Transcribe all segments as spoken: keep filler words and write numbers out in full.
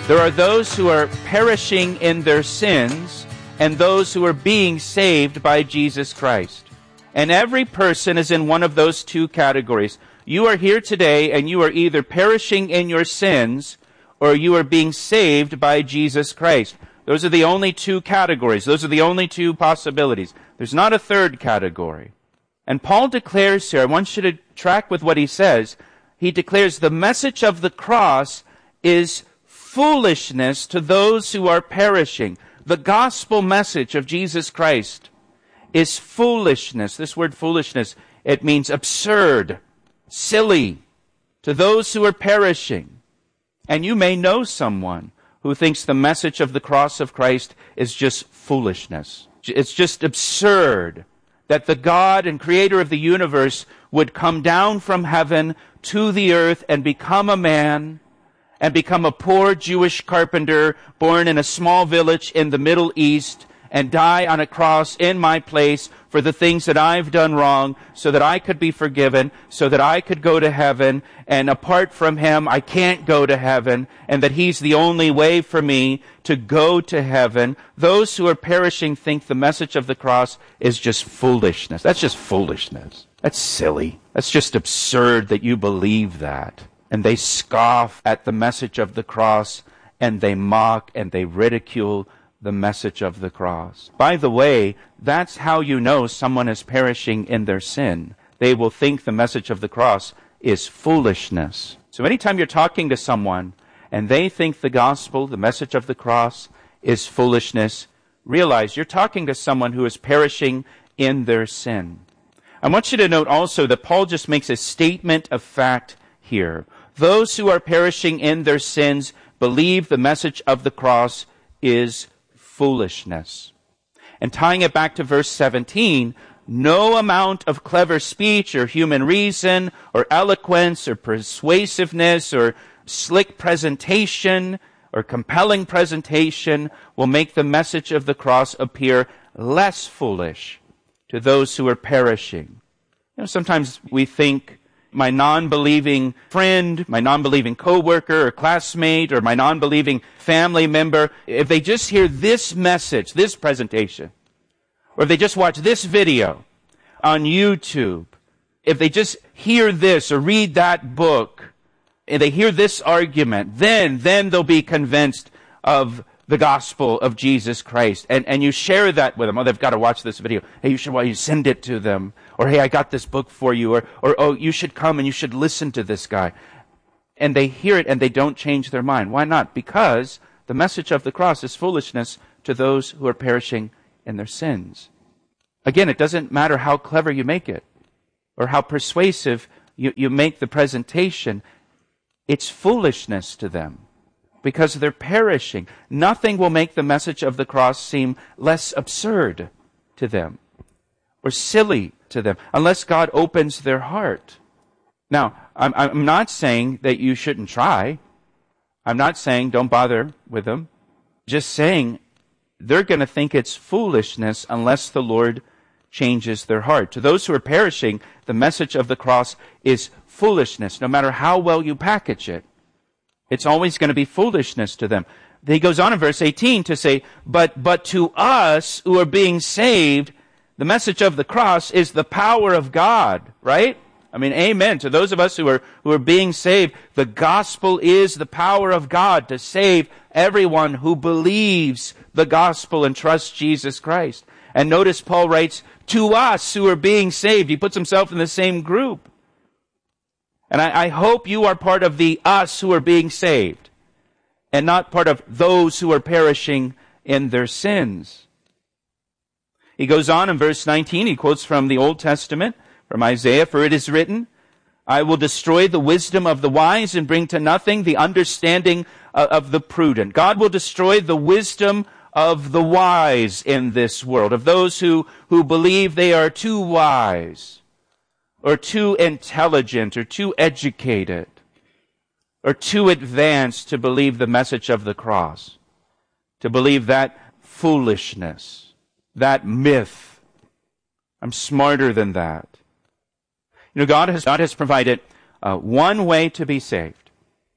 There are those who are perishing in their sins and those who are being saved by Jesus Christ. And every person is in one of those two categories. You are here today and you are either perishing in your sins or you are being saved by Jesus Christ. Those are the only two categories. Those are the only two possibilities. There's not a third category. And Paul declares here, I want you to track with what he says. He declares the message of the cross is foolishness to those who are perishing. The gospel message of Jesus Christ is foolishness. This word foolishness, it means absurd, silly, to those who are perishing. And you may know someone who thinks the message of the cross of Christ is just foolishness. It's just absurd that the God and creator of the universe would come down from heaven to the earth and become a man and become a poor Jewish carpenter born in a small village in the Middle East and die on a cross in my place for the things that I've done wrong so that I could be forgiven, so that I could go to heaven, and apart from him I can't go to heaven, and that he's the only way for me to go to heaven. Those who are perishing think the message of the cross is just foolishness. That's just foolishness. That's silly. That's just absurd that you believe that. And they scoff at the message of the cross, and they mock and they ridicule the message of the cross. By the way, that's how you know someone is perishing in their sin. They will think the message of the cross is foolishness. So anytime you're talking to someone and they think the gospel, the message of the cross, is foolishness, realize you're talking to someone who is perishing in their sin. I want you to note also that Paul just makes a statement of fact here. Those who are perishing in their sins believe the message of the cross is foolishness. And tying it back to verse seventeen, no amount of clever speech or human reason or eloquence or persuasiveness or slick presentation or compelling presentation will make the message of the cross appear less foolish to those who are perishing. You know, sometimes we think my non-believing friend, my non-believing coworker or classmate, or my non-believing family member, if they just hear this message, this presentation, or if they just watch this video on YouTube, if they just hear this or read that book, and they hear this argument, then, then they'll be convinced of the gospel of Jesus Christ. And, and you share that with them. Oh, they've got to watch this video. Hey, you should, well, you send it to them. Or, hey, I got this book for you. Or, or, oh, you should come and you should listen to this guy. And they hear it and they don't change their mind. Why not? Because the message of the cross is foolishness to those who are perishing in their sins. Again, it doesn't matter how clever you make it or how persuasive you, you make the presentation. It's foolishness to them. Because they're perishing. Nothing will make the message of the cross seem less absurd to them or silly to them unless God opens their heart. Now, I'm, I'm not saying that you shouldn't try. I'm not saying don't bother with them. Just saying they're going to think it's foolishness unless the Lord changes their heart. To those who are perishing, the message of the cross is foolishness, no matter how well you package it. It's always going to be foolishness to them. He goes on in verse eighteen to say, but, but to us who are being saved, the message of the cross is the power of God, right? I mean, amen. To those of us who are, who are being saved, the gospel is the power of God to save everyone who believes the gospel and trusts Jesus Christ. And notice Paul writes, to us who are being saved. He puts himself in the same group. And I, I hope you are part of the us who are being saved and not part of those who are perishing in their sins. He goes on in verse nineteen, he quotes from the Old Testament, from Isaiah, for it is written, I will destroy the wisdom of the wise and bring to nothing the understanding of the prudent. God will destroy the wisdom of the wise in this world, of those who, who believe they are too wise, or too intelligent, or too educated, or too advanced to believe the message of the cross, to believe that foolishness, that myth. I'm smarter than that. You know, God has, God has provided uh, one way to be saved.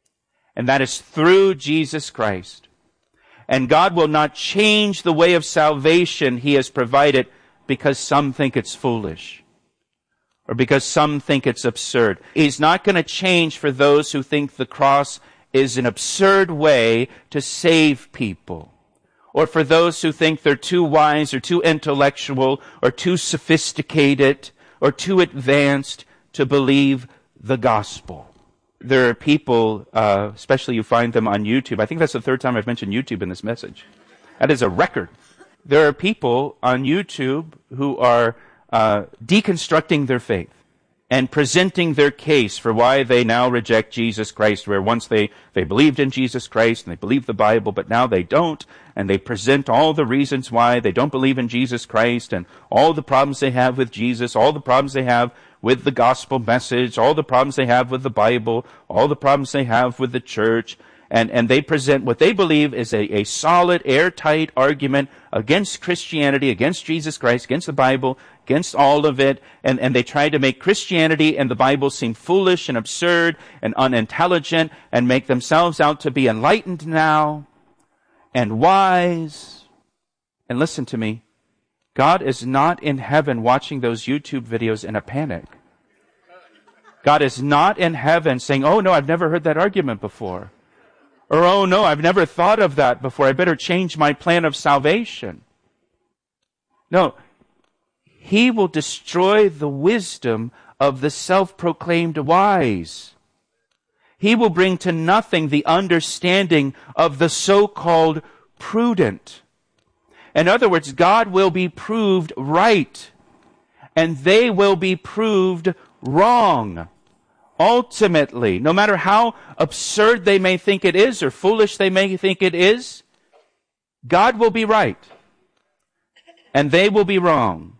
And that is through Jesus Christ. And God will not change the way of salvation He has provided because some think it's foolish or because some think it's absurd. He's not going to change for those who think the cross is an absurd way to save people, or for those who think they're too wise or too intellectual or too sophisticated or too advanced to believe the gospel. There are people, uh, especially you find them on YouTube. I think that's the third time I've mentioned YouTube in this message. That is a record. There are people on YouTube who are uh, deconstructing their faith and presenting their case for why they now reject Jesus Christ, where once they, they believed in Jesus Christ and they believed the Bible, but now they don't, and they present all the reasons why they don't believe in Jesus Christ and all the problems they have with Jesus, all the problems they have with the gospel message, all the problems they have with the Bible, all the problems they have with the church, and, and they present what they believe is a, a solid, airtight argument against Christianity, against Jesus Christ, against the Bible, against all of it, and, and they try to make Christianity and the Bible seem foolish and absurd and unintelligent and make themselves out to be enlightened now and wise. And listen to me, God is not in heaven watching those YouTube videos in a panic. God is not in heaven saying, oh no, I've never heard that argument before. Or, oh no, I've never thought of that before. I better change my plan of salvation. No, He will destroy the wisdom of the self-proclaimed wise. He will bring to nothing the understanding of the so-called prudent. In other words, God will be proved right, and they will be proved wrong. Ultimately, no matter how absurd they may think it is or foolish they may think it is, God will be right, and they will be wrong.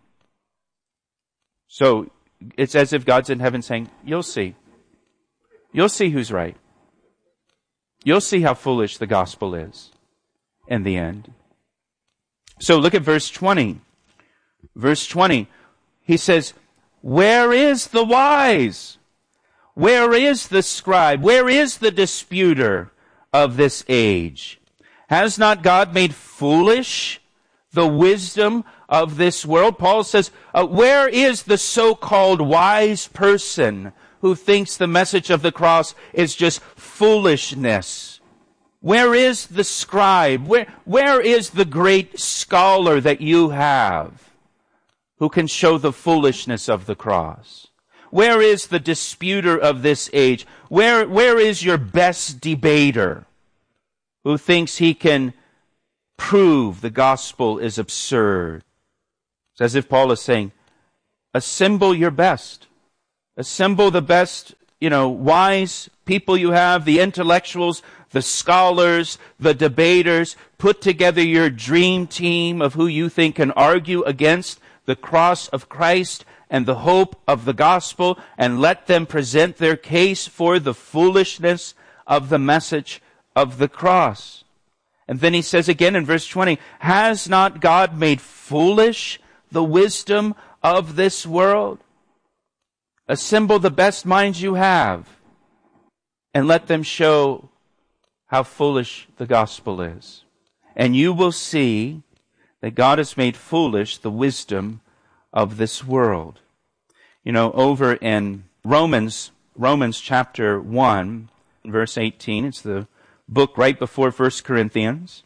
So it's as if God's in heaven saying, you'll see. You'll see who's right. You'll see how foolish the gospel is in the end. So look at verse twenty. Verse twenty, he says, where is the wise? Where is the scribe? Where is the disputer of this age? Has not God made foolish the wisdom of this world? Paul says, uh, where is the so-called wise person who thinks the message of the cross is just foolishness? Where is the scribe? Where, where is the great scholar that you have who can show the foolishness of the cross? Where is the disputer of this age? Where, where is your best debater who thinks he can prove the gospel is absurd? It's as if Paul is saying, assemble your best. Assemble the best, you know, wise people you have, the intellectuals, the scholars, the debaters. Put together your dream team of who you think can argue against the cross of Christ and the hope of the gospel, and let them present their case for the foolishness of the message of the cross. And then he says again in verse twenty, has not God made foolish the wisdom of this world? Assemble the best minds you have and let them show how foolish the gospel is. And you will see that God has made foolish the wisdom of this world. You know, over in Romans, Romans chapter one, verse eighteen, it's the book right before First Corinthians.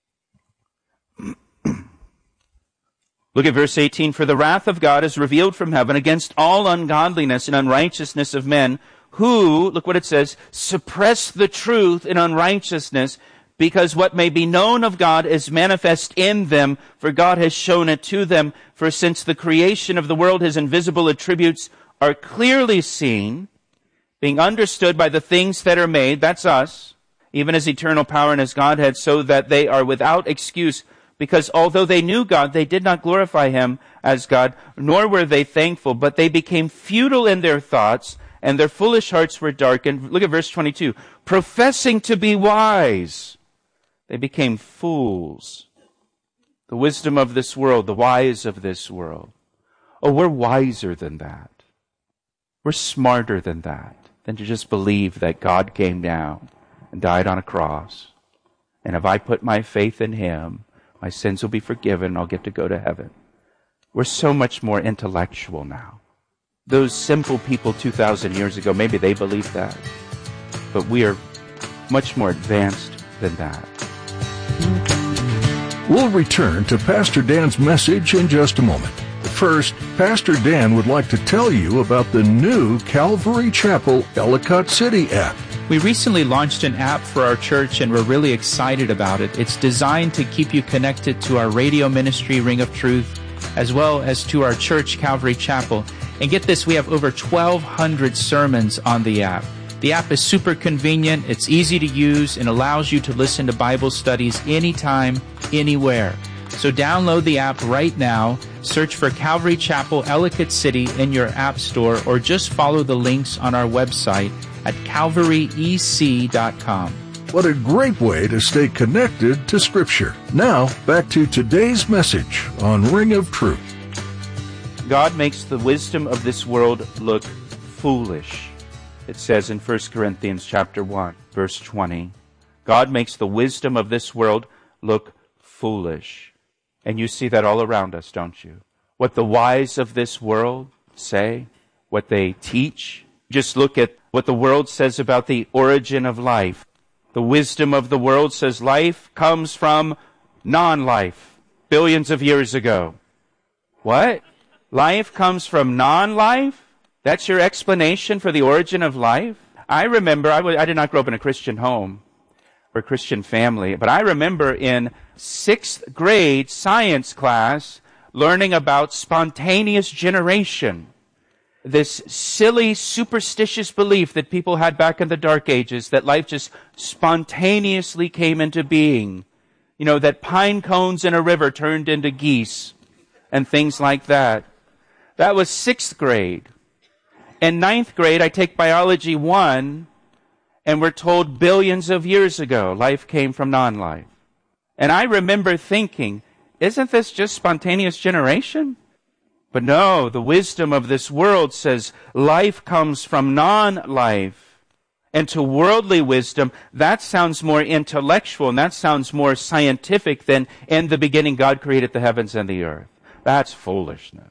Look at verse eighteen. For the wrath of God is revealed from heaven against all ungodliness and unrighteousness of men who, look what it says, suppress the truth in unrighteousness, because what may be known of God is manifest in them, for God has shown it to them. For since the creation of the world, His invisible attributes are clearly seen, being understood by the things that are made, that's us, even as eternal power and as Godhead, so that they are without excuse, because although they knew God, they did not glorify Him as God, nor were they thankful, but they became futile in their thoughts, and their foolish hearts were darkened. Look at verse twenty-two. Professing to be wise, they became fools. The wisdom of this world, the wise of this world. Oh, we're wiser than that. We're smarter than that, than to just believe that God came down and died on a cross. And if I put my faith in him, my sins will be forgiven and I'll get to go to heaven. We're so much more intellectual now. Those simple people two thousand years ago, maybe they believed that. But we are much more advanced than that. We'll return to Pastor Dan's message in just a moment. First, Pastor Dan would like to tell you about the new Calvary Chapel Ellicott City app. We recently launched an app for our church and we're really excited about it. It's designed to keep you connected to our radio ministry, Ring of Truth, as well as to our church, Calvary Chapel. And get this, we have over twelve hundred sermons on the app. The app is super convenient, it's easy to use, and allows you to listen to Bible studies anytime, anywhere. So download the app right now, search for Calvary Chapel Ellicott City in your app store, or just follow the links on our website at calvary e c dot com. What a great way to stay connected to Scripture. Now, back to today's message on Ring of Truth. God makes the wisdom of this world look foolish. It says in First Corinthians chapter one, verse twenty, God makes the wisdom of this world look foolish. And you see that all around us, don't you? What the wise of this world say, what they teach. Just look at what the world says about the origin of life. The wisdom of the world says life comes from non-life, billions of years ago. What? Life comes from non-life? That's your explanation for the origin of life? I remember, I, w- I did not grow up in a Christian home or a Christian family, but I remember in sixth grade science class learning about spontaneous generation. This silly, superstitious belief that people had back in the Dark Ages, that life just spontaneously came into being. You know, that pine cones in a river turned into geese and things like that. That was sixth grade. In ninth grade, I take biology one, and we're told billions of years ago, life came from non-life. And I remember thinking, isn't this just spontaneous generation? But no, the wisdom of this world says life comes from non-life. And to worldly wisdom, that sounds more intellectual, and that sounds more scientific than in the beginning God created the heavens and the earth. That's foolishness.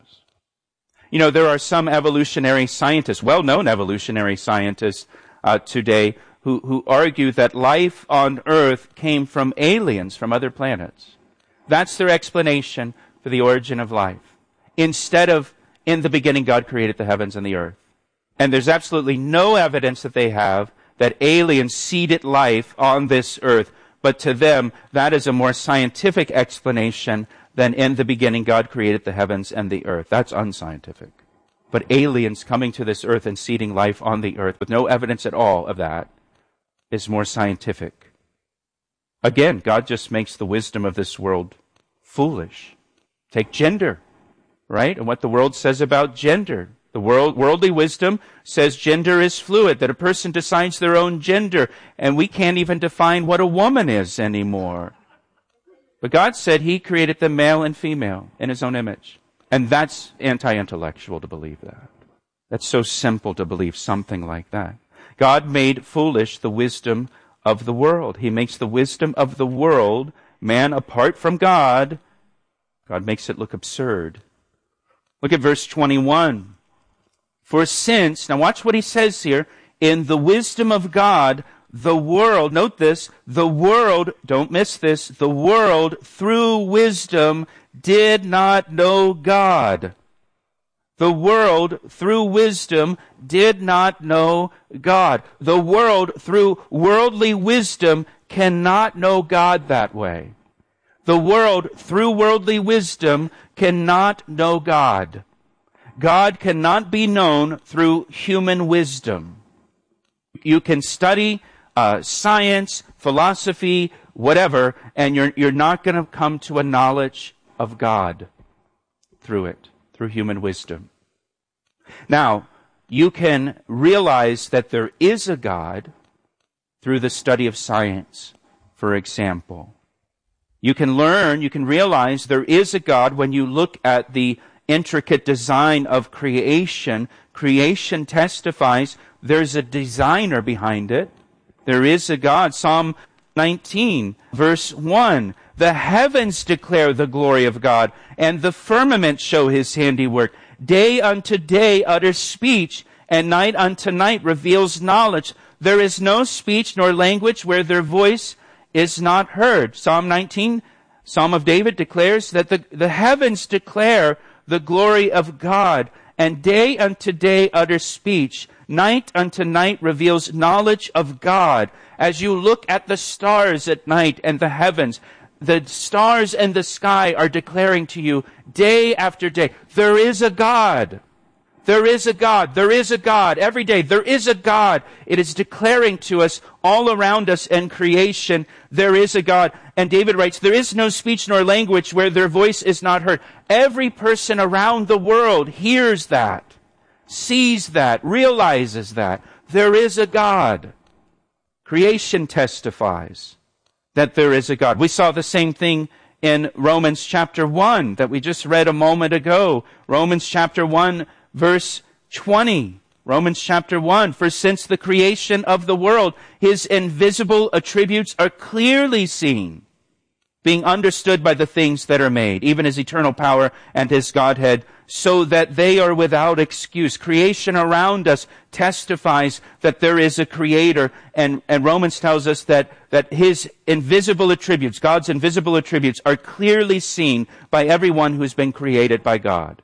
You know, there are some evolutionary scientists, well-known evolutionary scientists uh, today, who, who argue that life on earth came from aliens from other planets. That's their explanation for the origin of life. Instead of, in the beginning, God created the heavens and the earth. And there's absolutely no evidence that they have that aliens seeded life on this earth. But to them, that is a more scientific explanation than in the beginning God created the heavens and the earth. That's unscientific. But aliens coming to this earth and seeding life on the earth with no evidence at all of that is more scientific. Again, God just makes the wisdom of this world foolish. Take gender, right? And what the world says about gender. The world, worldly wisdom says gender is fluid, that a person decides their own gender, and we can't even define what a woman is anymore. But God said He created them male and female in His own image. And that's anti-intellectual to believe that. That's so simple to believe something like that. God made foolish the wisdom of the world. He makes the wisdom of the world, man apart from God, God makes it look absurd. Look at verse twenty-one. For since, now watch what he says here, in the wisdom of God, the world, note this, the world, don't miss this, the world through wisdom did not know God. The world through wisdom did not know God. The world through worldly wisdom cannot know God that way. The world through worldly wisdom cannot know God. God cannot be known through human wisdom. You can study uh, science, philosophy, whatever, and you're, you're not going to come to a knowledge of God through it, through human wisdom. Now, you can realize that there is a God through the study of science, for example. You can learn, you can realize there is a God when you look at the intricate design of creation. Creation testifies there's a designer behind it. There is a God. Psalm nineteen, verse one. The heavens declare the glory of God, and the firmament show his handiwork. Day unto day utters speech, and night unto night reveals knowledge. There is no speech nor language where their voice is not heard. Psalm nineteen, Psalm of David, declares that the, the heavens declare the glory of God, and day unto day utters speech. Night unto night reveals knowledge of God. As you look at the stars at night and the heavens, the stars and the sky are declaring to you day after day, there is a God. There is a God. There is a God. Every day, there is a God. It is declaring to us all around us in creation, there is a God. And David writes, there is no speech nor language where their voice is not heard. Every person around the world hears that, sees that, realizes that. There is a God. Creation testifies that there is a God. We saw the same thing in Romans chapter one that we just read a moment ago. Romans chapter one, verse twenty. Romans chapter one, for since the creation of the world, his invisible attributes are clearly seen, being understood by the things that are made, even his eternal power and his Godhead, so that they are without excuse. Creation around us testifies that there is a creator, and, and Romans tells us that, that his invisible attributes, God's invisible attributes, are clearly seen by everyone who's been created by God.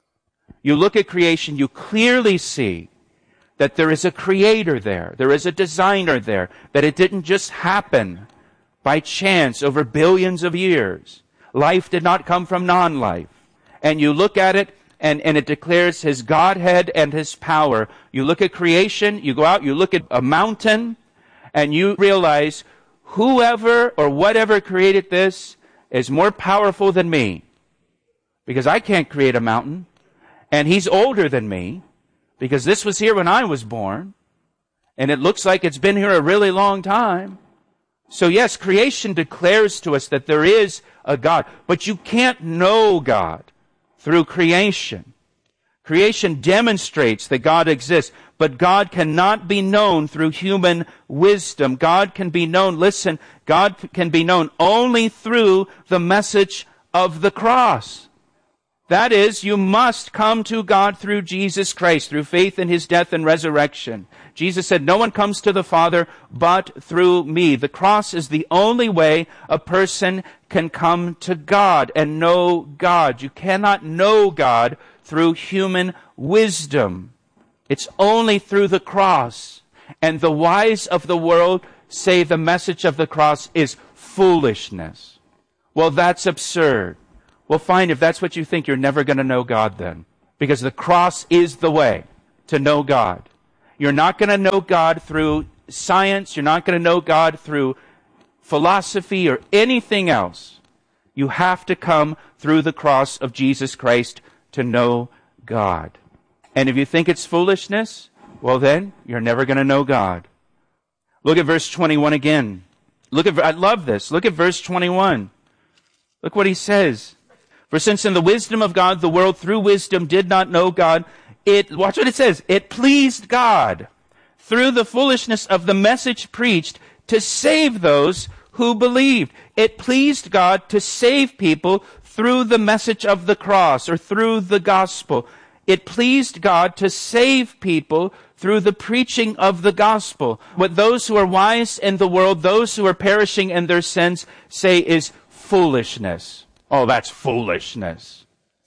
You look at creation, you clearly see that there is a creator there, there is a designer there, that it didn't just happen by chance over billions of years. Life did not come from non-life. And you look at it, and, and it declares his Godhead and his power. You look at creation, you go out, you look at a mountain, and you realize whoever or whatever created this is more powerful than me. Because I can't create a mountain. And he's older than me, because this was here when I was born. And it looks like it's been here a really long time. So yes, creation declares to us that there is a God. But you can't know God through creation. Creation demonstrates that God exists, but God cannot be known through human wisdom. God can be known, listen, God can be known only through the message of the cross. That is, you must come to God through Jesus Christ, through faith in his death and resurrection. Jesus said, no one comes to the Father but through me. The cross is the only way a person can come to God and know God. You cannot know God through human wisdom. It's only through the cross. And the wise of the world say the message of the cross is foolishness. Well, that's absurd. Well, fine, if that's what you think, you're never going to know God then. Because the cross is the way to know God. You're not going to know God through science. You're not going to know God through philosophy or anything else. You have to come through the cross of Jesus Christ to know God. And if you think it's foolishness, well then, you're never going to know God. Look at verse twenty-one again. Look at, I love this. Look at verse twenty-one. Look what he says. For since in the wisdom of God, the world through wisdom did not know God, it, watch what it says, it pleased God through the foolishness of the message preached to save those who believed. It pleased God to save people through the message of the cross or through the gospel. It pleased God to save people through the preaching of the gospel. What those who are wise in the world, those who are perishing in their sins, say is foolishness. Oh, that's foolishness.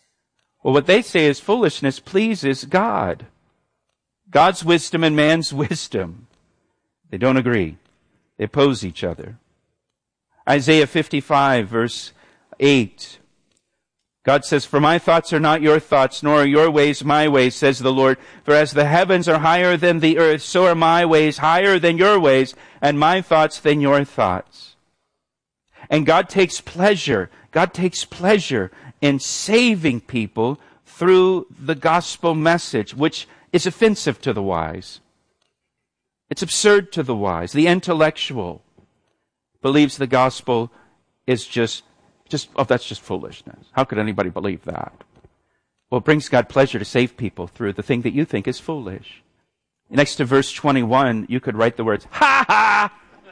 Well, what they say is foolishness pleases God. God's wisdom and man's wisdom. They don't agree. They oppose each other. Isaiah fifty-five, verse eight. God says, for my thoughts are not your thoughts, nor are your ways my ways, says the Lord. For as the heavens are higher than the earth, so are my ways higher than your ways, and my thoughts than your thoughts. And God takes pleasure, God takes pleasure in saving people through the gospel message, which is offensive to the wise. It's absurd to the wise. The intellectual believes the gospel is just Just, oh, that's just foolishness. How could anybody believe that? Well, it brings God pleasure to save people through the thing that you think is foolish. Next to verse twenty-one, you could write the words, ha ha!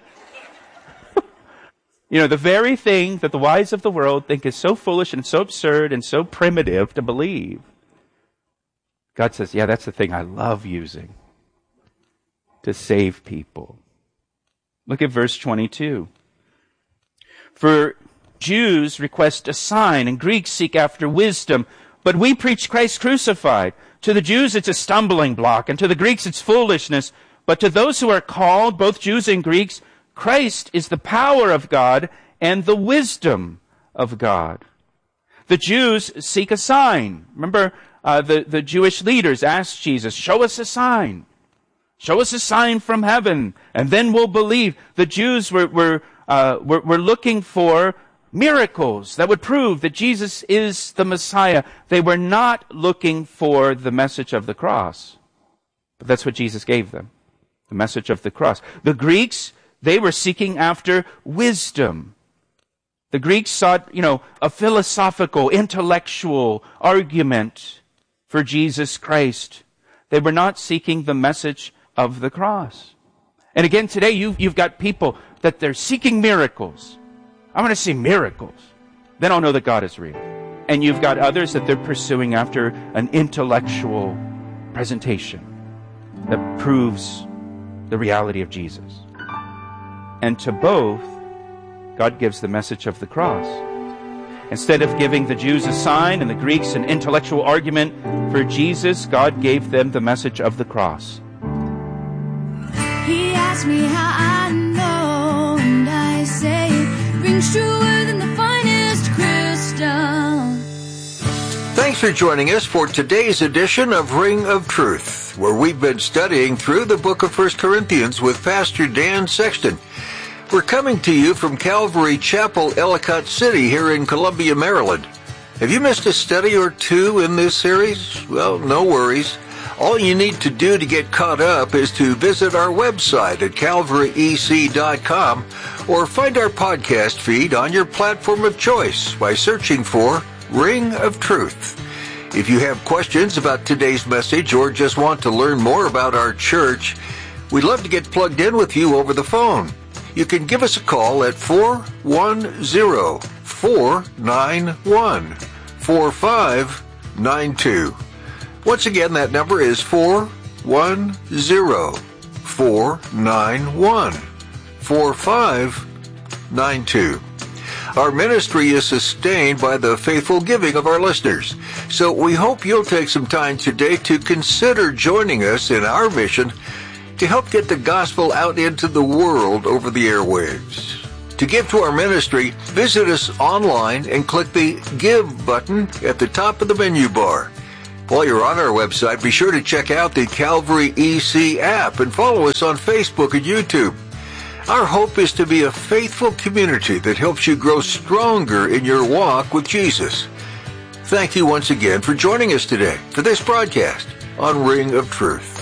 You know, the very thing that the wise of the world think is so foolish and so absurd and so primitive to believe. God says, yeah, that's the thing I love using to save people. Look at verse twenty-two. For Jews request a sign and Greeks seek after wisdom, but we preach Christ crucified. To the Jews it's a stumbling block, and to the Greeks it's foolishness. But to those who are called, both Jews and Greeks, Christ is the power of God and the wisdom of God. The Jews seek a sign. Remember, uh, the, the Jewish leaders asked Jesus, show us a sign. Show us a sign from heaven, and then we'll believe. The Jews were, were, uh, were, were looking for miracles that would prove that Jesus is the Messiah. They were not looking for the message of the cross. But that's what Jesus gave them, the message of the cross. The Greeks, they were seeking after wisdom. The Greeks sought, you know, a philosophical, intellectual argument for Jesus Christ. They were not seeking the message of the cross. And again, today you've, you've got people that they're seeking miracles. I want to see miracles. Then I'll know that God is real. And you've got others that they're pursuing after an intellectual presentation that proves the reality of Jesus. And to both, God gives the message of the cross. Instead of giving the Jews a sign and the Greeks an intellectual argument for Jesus, God gave them the message of the cross. He asked me how I know, and I say it rings truer than the finest crystal. Thanks for joining us for today's edition of Ring of Truth, where we've been studying through the book of First Corinthians with Pastor Dan Sexton. We're coming to you from Calvary Chapel, Ellicott City, here in Columbia, Maryland. Have you missed a study or two in this series? Well, no worries. All you need to do to get caught up is to visit our website at calvary e c dot com or find our podcast feed on your platform of choice by searching for Ring of Truth. If you have questions about today's message or just want to learn more about our church, we'd love to get plugged in with you over the phone. You can give us a call at four one zero, four nine one, four five nine two. Once again, that number is four one zero, four nine one, four five nine two. Our ministry is sustained by the faithful giving of our listeners, so we hope you'll take some time today to consider joining us in our mission to help get the gospel out into the world over the airwaves. To give to our ministry, visit us online and click the Give button at the top of the menu bar. While you're on our website, be sure to check out the Calvary E C app and follow us on Facebook and YouTube. Our hope is to be a faithful community that helps you grow stronger in your walk with Jesus. Thank you once again for joining us today for this broadcast on Ring of Truth.